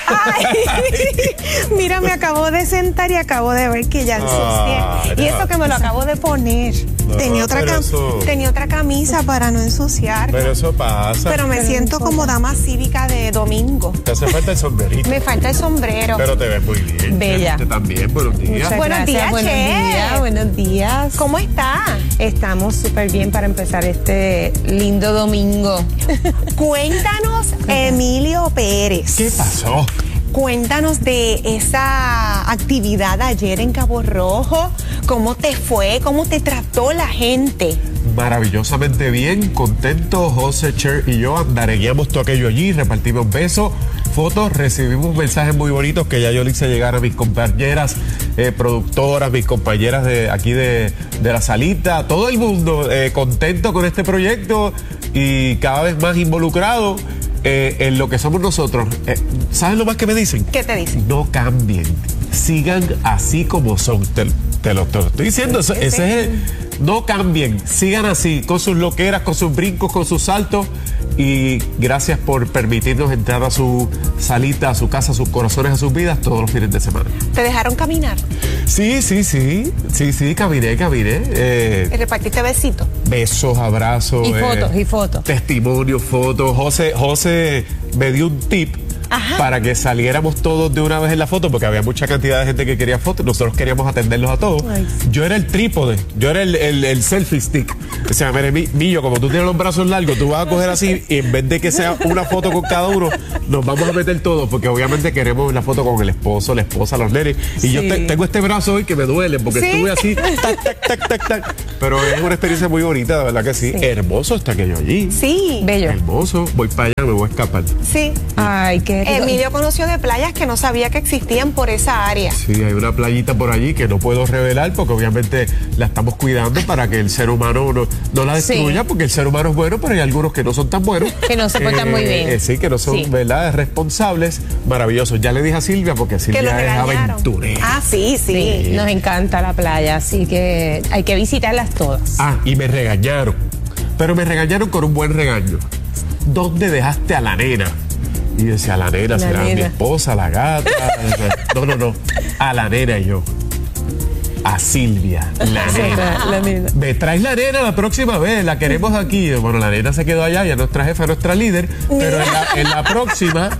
Ay, mira, me acabo de sentar y acabo de ver que ya ensucié. Y eso que me lo acabo de poner. No, tenía otra camisa para no ensuciar. Pero eso pasa. Pero me siento como dama cívica de domingo. Te hace falta el sombrerito. Me falta el sombrero. Pero te ves muy bien. Bella. Usted también, buenos días. Buenos días, buenos Chef. días, buenos días. ¿Cómo está? Estamos súper bien para empezar este lindo domingo. Cuéntanos, Emilio Pérez. ¿Qué pasó? Cuéntanos de esa actividad ayer en Cabo Rojo. ¿Cómo te fue? ¿Cómo te trató la gente? Maravillosamente bien, contento. José, Cher y yo andaregueamos todo aquello allí, repartimos besos, fotos, recibimos mensajes muy bonitos que ya yo le hice llegar a mis compañeras productoras, mis compañeras de aquí de la salita, todo el mundo contento con este proyecto y cada vez más involucrado en lo que somos nosotros. ¿Saben lo más que me dicen? ¿Qué te dicen? No cambien, sigan así como son. Te lo estoy diciendo, ese es el, no cambien, sigan así, con sus loqueras, con sus brincos, con sus saltos. Y gracias por permitirnos entrar a su salita, a su casa, a sus corazones, a sus vidas todos los fines de semana. ¿Te dejaron caminar? Sí, caminé. ¿Y repartiste besitos? Besos, abrazos. Y fotos. Testimonios, fotos. José me dio un tip. Ajá. Para que saliéramos todos de una vez en la foto, porque había mucha cantidad de gente que quería fotos, nosotros queríamos atenderlos a todos. Ay, sí. Yo era el trípode, yo era el selfie stick. O sea, mire, Millo, como tú tienes los brazos largos, tú vas a coger así y en vez de que sea una foto con cada uno, nos vamos a meter todos, porque obviamente queremos una foto con el esposo, la esposa, los nenes. Y Sí. yo tengo este brazo hoy que me duele, porque ¿Sí? estuve así, tac. Pero es una experiencia muy bonita, de verdad que sí. Sí. Hermoso está aquello allí. Sí. Bello. Hermoso. Voy para allá, me voy a escapar. Sí. Ay, qué rico. Emilio conoció de playas que no sabía que existían por esa área. Sí, hay una playita por allí que no puedo revelar porque obviamente la estamos cuidando para que el ser humano no la destruya, Sí. porque el ser humano es bueno, pero hay algunos que no son tan buenos. Que no se portan muy bien. Sí, que no son, Sí. ¿verdad?, responsables. Maravilloso. Ya le dije a Silvia porque Que lo Silvia es regañaron. aventurera. Ah, sí. Sí, nos encanta la playa, así que hay que visitarlas todas. Y me regañaron. Pero me regañaron con un buen regaño. ¿Dónde dejaste a la nena? Y yo decía, la nena, será mi esposa, la gata. No. A la nena y yo. A Silvia, la nena. La nena. Me traes la nena la próxima vez, la queremos aquí. Bueno, la nena se quedó allá, ya nuestra jefa, nuestra líder, pero en la próxima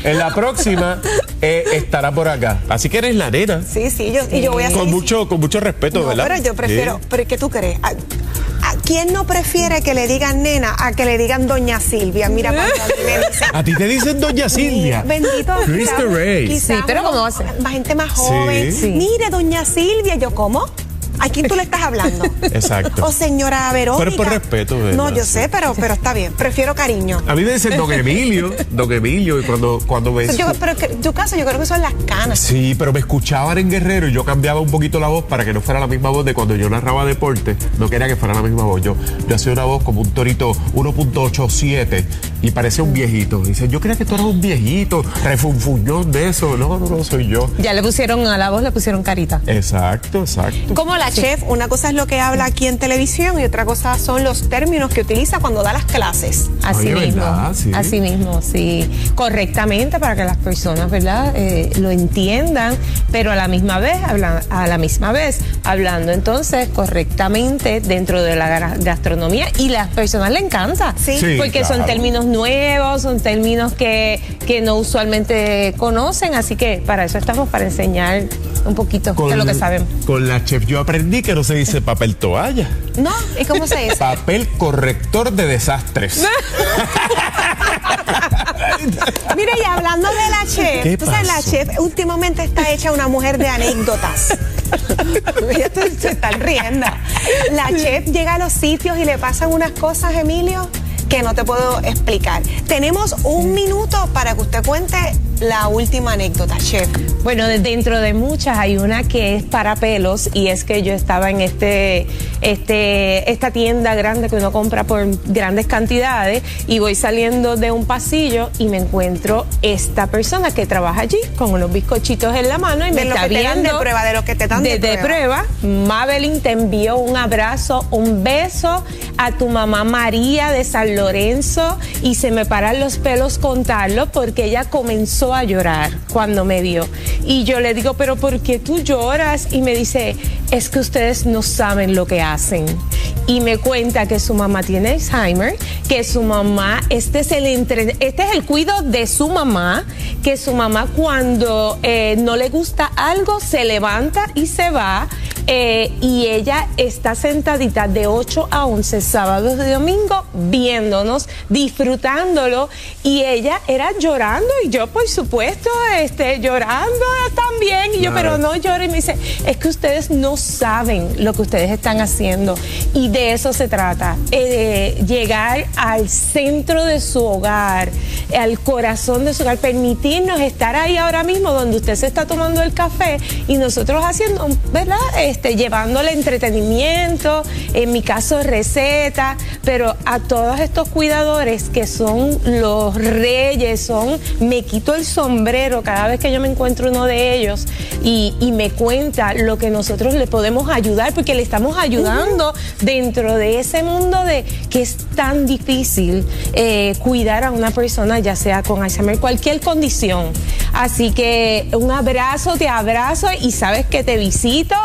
estará por acá. Así que eres la nena. Sí, yo voy a hacer. Con mucho respeto, No, ¿verdad? pero yo prefiero. Sí. ¿Pero qué tú crees? ¿A quién no prefiere que le digan nena a que le digan doña Silvia? Mira, cuando a mí me dicen. A ti te dicen doña Silvia. Bendito. Cristo Rey. Quizás Sí, pero ¿cómo va a ser? más gente más joven. Sí. Mire, doña Silvia. Yo, ¿cómo? ¿A quién tú le estás hablando? Exacto. O señora Verónica. Pero por respeto, ¿verdad? No, yo sé, pero está bien. Prefiero cariño. A mí me dicen don Emilio, y cuando me... Pero que, en tu caso, yo creo que son las canas. Sí, pero me escuchaban en Guerrero y yo cambiaba un poquito la voz para que no fuera la misma voz de cuando yo narraba deporte. No quería que fuera la misma voz. Yo hacía una voz como un torito 1.87 y parecía un viejito. Dicen, yo creía que tú eras un viejito, refunfuñón de eso. No, soy yo. Ya le pusieron a la voz, le pusieron carita. Exacto. Como la chef, una cosa es lo que habla aquí en televisión y otra cosa son los términos que utiliza cuando da las clases. Así Oye, mismo, ¿verdad? Sí. así mismo, sí, correctamente para que las personas, ¿verdad?, lo entiendan, pero a la misma vez hablando entonces correctamente dentro de la gastronomía y las personas le encanta, Sí. Sí, porque claro. son términos nuevos, son términos que no usualmente conocen, así que para eso estamos, para enseñar un poquito de lo que sabemos. Con la chef yo aprendí que no se dice papel toalla, ¿No? ¿Y cómo se dice? papel corrector de desastres. Mira, y hablando de la chef, ¿Qué tú sabes, la pasó? chef últimamente está hecha una mujer de anécdotas. Ya se están riendo. La chef llega a los sitios y le pasan unas cosas, Emilio, que no te puedo explicar. Tenemos un minuto para que usted cuente la última anécdota, chef. Bueno, dentro de muchas hay una que es para pelos, y es que yo estaba en esta tienda grande que uno compra por grandes cantidades, y voy saliendo de un pasillo y me encuentro esta persona que trabaja allí con unos bizcochitos en la mano y me De lo está que te dan de viendo prueba, de lo que te dan de prueba. Mabelín, te envío un abrazo, un beso a tu mamá María de San Lorenzo, y se me paran los pelos contarlo porque ella comenzó comenzó a llorar cuando me vio. Y yo le digo, pero ¿por qué tú lloras? Y me dice, es que ustedes no saben lo que hacen. Y me cuenta que su mamá tiene Alzheimer, que su mamá, este es el cuidado de su mamá, que su mamá cuando no le gusta algo se levanta y se va. Y ella está sentadita de 8 a 11 sábados y domingo viéndonos, disfrutándolo, y ella era llorando y yo por supuesto llorando también, y yo pero no llore, y me dice, es que ustedes no saben lo que ustedes están haciendo, y de eso se trata, llegar al centro de su hogar, al corazón de su hogar, permitirnos estar ahí ahora mismo donde usted se está tomando el café y nosotros haciendo, ¿verdad? Llevándole entretenimiento, en mi caso recetas, pero a todos estos cuidadores que son los reyes, me quito el sombrero cada vez que yo me encuentro uno de ellos y me cuenta lo que nosotros le podemos ayudar, porque le estamos ayudando dentro de ese mundo de que es tan difícil cuidar a una persona, ya sea con Alzheimer, cualquier condición. Así que un abrazo, te abrazo y sabes que te visito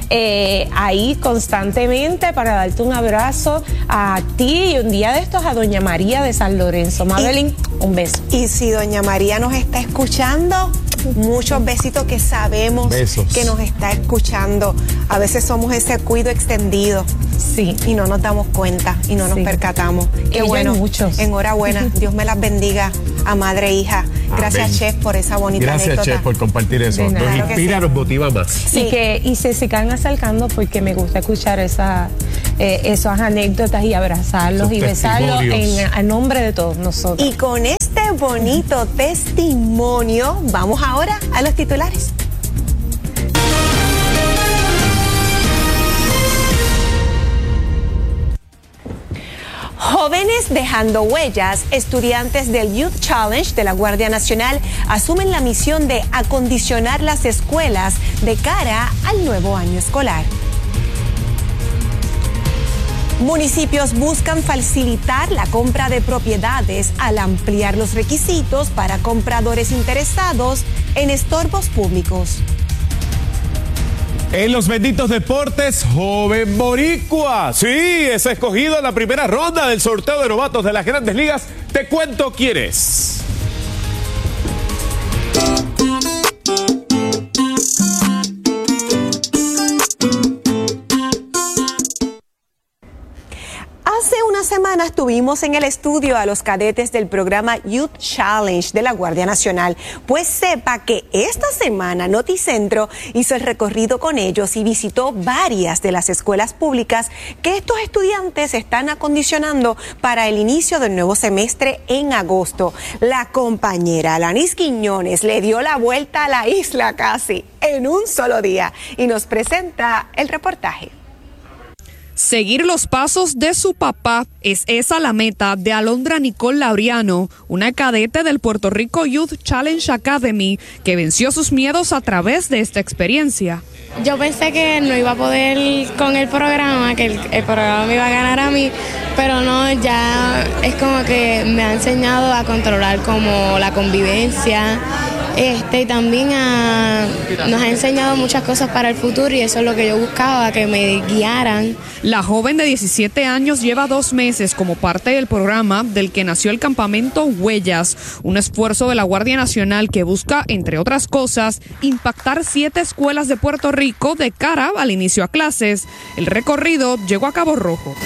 ahí constantemente para darte un abrazo a ti y un día de estos a doña María de San Lorenzo. Mabelín, un beso. Y si doña María nos está escuchando, muchos besitos, que sabemos que nos está escuchando. A veces somos ese cuido extendido. Sí. Y no nos damos cuenta y no nos percatamos. Qué bueno. Muchos. Enhorabuena. Dios me las bendiga a madre e hija. Gracias, Amén. Chef, por esa bonita anécdota. Gracias, Chef, por compartir eso. Nos inspira, nos motiva más. Sí. Y se sigan acercando porque me gusta escuchar esas anécdotas y abrazarlos y besarlos a nombre de todos nosotros. Y con este bonito testimonio, vamos ahora a los titulares. Jóvenes dejando huellas, estudiantes del Youth Challenge de la Guardia Nacional asumen la misión de acondicionar las escuelas de cara al nuevo año escolar. Municipios buscan facilitar la compra de propiedades al ampliar los requisitos para compradores interesados en estorbos públicos. En los benditos deportes, joven boricua. Sí, es escogido en la primera ronda del sorteo de novatos de las Grandes Ligas. Te cuento quién es. Hace unas semanas tuvimos en el estudio a los cadetes del programa Youth Challenge de la Guardia Nacional. Pues sepa que esta semana Noticentro hizo el recorrido con ellos y visitó varias de las escuelas públicas que estos estudiantes están acondicionando para el inicio del nuevo semestre en agosto. La compañera Alanis Quiñones le dio la vuelta a la isla casi en un solo día y nos presenta el reportaje. Seguir los pasos de su papá es esa la meta de Alondra Nicole Laureano, una cadete del Puerto Rico Youth Challenge Academy que venció sus miedos a través de esta experiencia. Yo pensé que no iba a poder con el programa, que el programa me iba a ganar a mí, pero no, ya es como que me ha enseñado a controlar como la convivencia. Y también nos ha enseñado muchas cosas para el futuro y eso es lo que yo buscaba, que me guiaran. La joven de 17 años lleva 2 meses como parte del programa del que nació el campamento Huellas, un esfuerzo de la Guardia Nacional que busca, entre otras cosas, impactar 7 escuelas de Puerto Rico de cara al inicio a clases. El recorrido llegó a Cabo Rojo.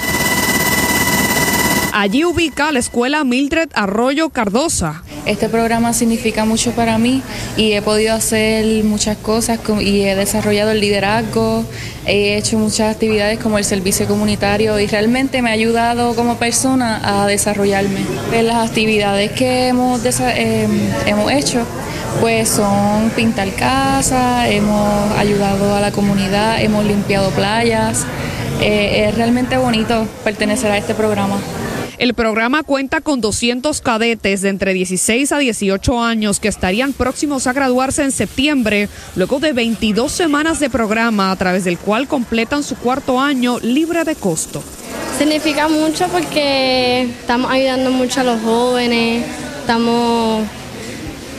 Allí ubica la escuela Mildred Arroyo Cardosa. Este programa significa mucho para mí y he podido hacer muchas cosas y he desarrollado el liderazgo, he hecho muchas actividades como el servicio comunitario y realmente me ha ayudado como persona a desarrollarme. Las actividades que hemos hecho pues son pintar casas, hemos ayudado a la comunidad, hemos limpiado playas. Es realmente bonito pertenecer a este programa. El programa cuenta con 200 cadetes de entre 16 a 18 años que estarían próximos a graduarse en septiembre, luego de 22 semanas de programa, a través del cual completan su 4º año libre de costo. Significa mucho porque estamos ayudando mucho a los jóvenes, estamos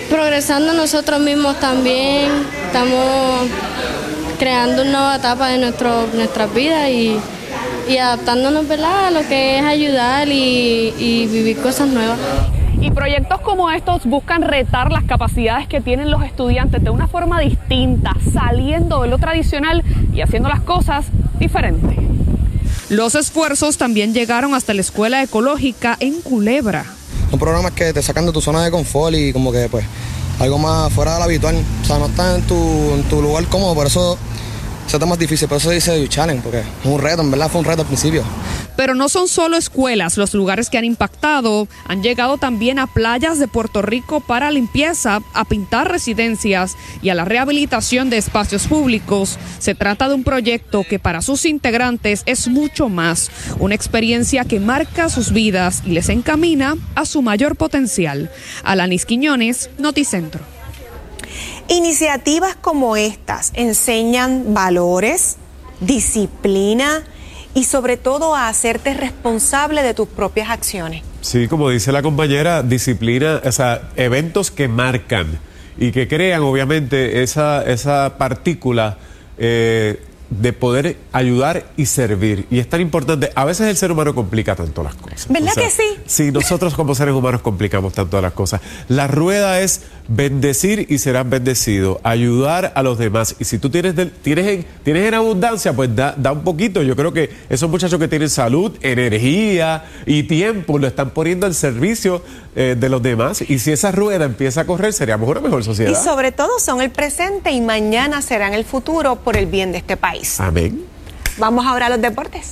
progresando nosotros mismos también, estamos creando una nueva etapa de nuestras vidas y adaptándonos, ¿verdad?, a lo que es ayudar y vivir cosas nuevas. Y proyectos como estos buscan retar las capacidades que tienen los estudiantes de una forma distinta, saliendo de lo tradicional y haciendo las cosas diferentes. Los esfuerzos también llegaron hasta la escuela ecológica en Culebra. Son programas que te sacan de tu zona de confort y como que pues algo más fuera de lo habitual. O sea, no estás en tu lugar cómodo, por eso se está más difícil, por eso dice challenge, porque es un reto, en verdad fue un reto al principio. Pero no son solo escuelas los lugares que han impactado, han llegado también a playas de Puerto Rico para limpieza, a pintar residencias y a la rehabilitación de espacios públicos. Se trata de un proyecto que para sus integrantes es mucho más, una experiencia que marca sus vidas y les encamina a su mayor potencial. Alanis Quiñones, Noticentro. Iniciativas como estas enseñan valores, disciplina y sobre todo a hacerte responsable de tus propias acciones. Sí, como dice la compañera, disciplina, o sea, eventos que marcan y que crean obviamente esa partícula de poder ayudar y servir. Y es tan importante, a veces el ser humano complica tanto las cosas. ¿Verdad que sí? Sí, nosotros como seres humanos complicamos tanto las cosas. La rueda es bendecir y serás bendecido, ayudar a los demás. Y si tú tienes en abundancia, pues da un poquito. Yo creo que esos muchachos que tienen salud, energía y tiempo lo están poniendo al servicio de los demás. Y si esa rueda empieza a correr, seríamos una mejor sociedad. Y sobre todo son el presente y mañana serán el futuro por el bien de este país. Amén. Vamos ahora a los deportes.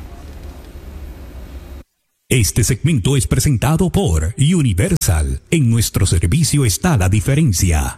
Este segmento es presentado por Universal. En nuestro servicio está la diferencia.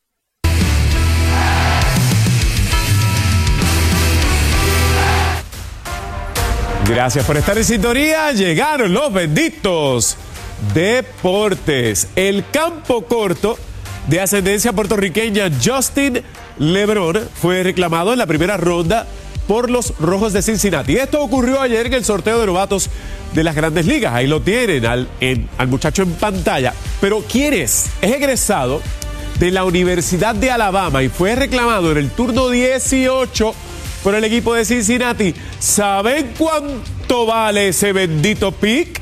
Gracias por estar en sintonía. Llegaron los benditos deportes. El campo corto de ascendencia puertorriqueña Justin LeBron fue reclamado en la primera ronda por los Rojos de Cincinnati. Esto ocurrió ayer en el sorteo de novatos de las Grandes Ligas. Ahí lo tienen al muchacho en pantalla. Pero ¿quién es? Es egresado de la Universidad de Alabama y fue reclamado en el turno 18 por el equipo de Cincinnati. ¿Saben cuánto vale ese bendito pick?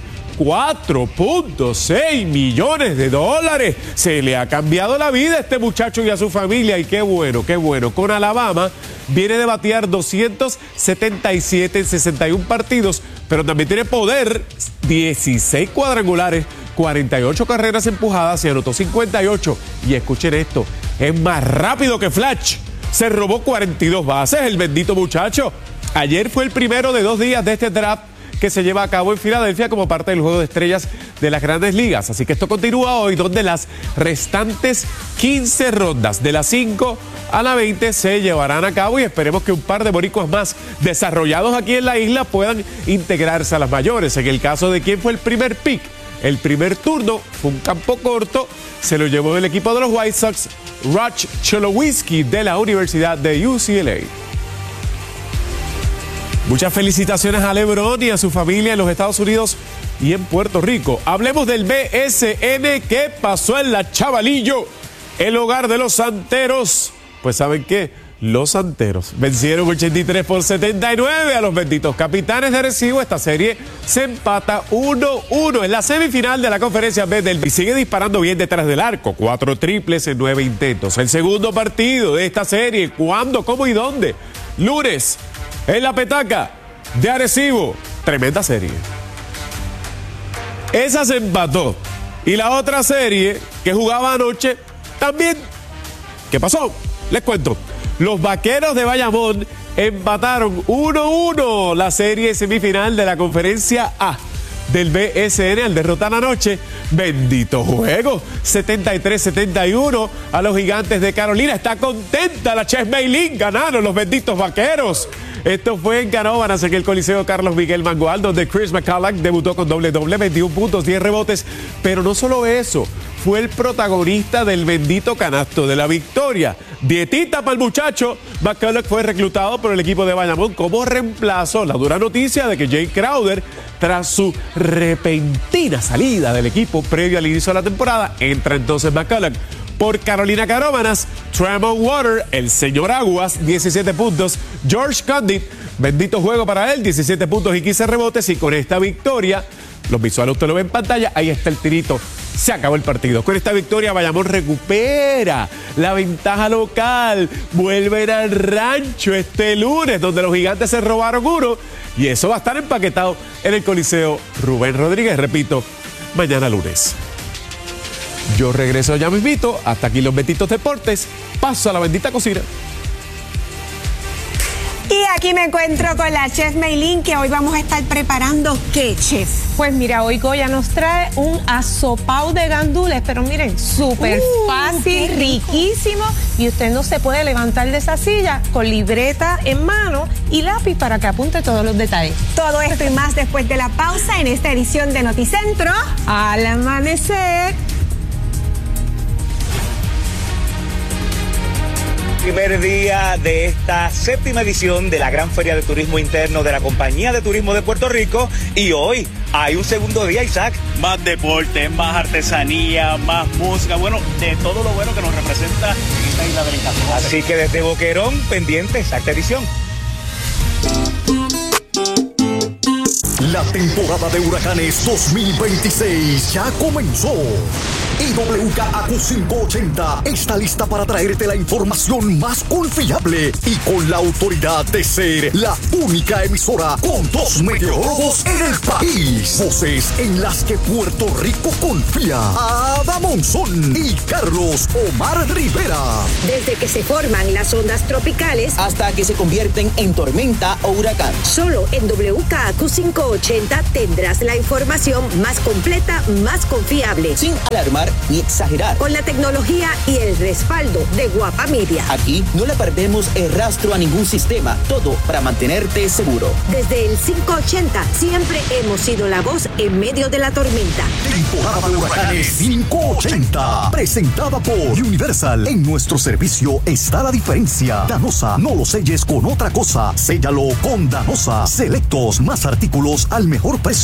$4.6 millones. Se le ha cambiado la vida a este muchacho y a su familia, y qué bueno, qué bueno. Con Alabama viene de batear 277 en 61 partidos, pero también tiene poder, 16 cuadrangulares, 48 carreras empujadas y anotó 58. Y escuchen esto, es más rápido que Flash. Se robó 42 bases el bendito muchacho. Ayer fue el primero de 2 días de este draft que se lleva a cabo en Filadelfia como parte del Juego de Estrellas de las Grandes Ligas. Así que esto continúa hoy, donde las restantes 15 rondas, de las 5 a la 20, se llevarán a cabo, y esperemos que un par de boricuas más desarrollados aquí en la isla puedan integrarse a las mayores. En el caso de quién fue el primer pick, el primer turno fue un campo corto, se lo llevó el equipo de los White Sox, Rich Cholowitzki de la Universidad de UCLA. Muchas felicitaciones a LeBron y a su familia en los Estados Unidos y en Puerto Rico. Hablemos del BSN. ¿Qué pasó en la Chavalillo, el hogar de los Santeros? Pues ¿saben qué? Los Santeros vencieron 83-79 a los benditos Capitanes de Arecibo. Esta serie se empata 1-1 en la semifinal de la Conferencia B del... Y sigue disparando bien detrás del arco. 4 triples en 9 intentos. El segundo partido de esta serie. ¿Cuándo, cómo y dónde? Lunes, en la Petaca de Arecibo. Tremenda serie. Esa se empató. Y la otra serie que jugaba anoche también. ¿Qué pasó? Les cuento. Los Vaqueros de Bayamón empataron 1-1 la serie semifinal de la Conferencia A del BSN al derrotar anoche. Bendito juego. 73-71 a los Gigantes de Carolina. Está contenta la Chess Meilín. Ganaron los benditos Vaqueros. Esto fue en Canóvanas, en el Coliseo Carlos Miguel Mangual, donde Chris McCulloch debutó con doble-doble, 21 puntos, 10 rebotes. Pero no solo eso, fue el protagonista del bendito canasto de la victoria. Dietita para el muchacho. McCulloch fue reclutado por el equipo de Bayamón como reemplazo. La dura noticia de que Jay Crowder, tras su repentina salida del equipo previo al inicio de la temporada, entra entonces McCulloch. Por Carolina Canóvanas, Tremont Water, el señor Aguas, 17 puntos. George Condit, bendito juego para él, 17 puntos y 15 rebotes. Y con esta victoria, los visuales usted lo ve en pantalla, ahí está el tirito. Se acabó el partido. Con esta victoria, Bayamón recupera la ventaja local. Vuelven al rancho este lunes, donde los gigantes se robaron uno. Y eso va a estar empaquetado en el Coliseo Rubén Rodríguez. Repito, mañana lunes. Yo regreso ya mismito. Hasta aquí los Benditos Deportes. Paso a la bendita cocina. Y aquí me encuentro con la chef Meilín, que hoy vamos a estar preparando ¿qué, chef? Pues mira, hoy Goya nos trae un asopao de gandules, pero miren, súper fácil, riquísimo, y usted no se puede levantar de esa silla con libreta en mano y lápiz para que apunte todos los detalles. Todo esto y más después de la pausa en esta edición de Noticentro Al amanecer. Primer día de esta 7ª edición de la Gran Feria de Turismo Interno de la Compañía de Turismo de Puerto Rico, y hoy hay un segundo día, Isaac. Más deporte, más artesanía, más música, bueno, de todo lo bueno que nos representa esta isla del Encanto. Así que desde Boquerón, pendientes a esta edición. La temporada de huracanes 2026 ya comenzó. Y WKAQ 580 está lista para traerte la información más confiable y con la autoridad de ser la única emisora con 2 meteorólogos en el país. Voces en las que Puerto Rico confía. Ada Monzón y Carlos Omar Rivera. Desde que se forman las ondas tropicales hasta que se convierten en tormenta o huracán. Solo en WKAQ 580 tendrás la información más completa, más confiable. Sin alarmar ni exagerar. Con la tecnología y el respaldo de Guapa Media. Aquí no le perdemos el rastro a ningún sistema. Todo para mantenerte seguro. Desde el 580 siempre hemos sido la voz en medio de la tormenta. Temporada de huracanes 580. Presentada por Universal. En nuestro servicio está la diferencia. Danosa, no lo selles con otra cosa. Séllalo con Danosa. Selectos, más artículos al mejor precio.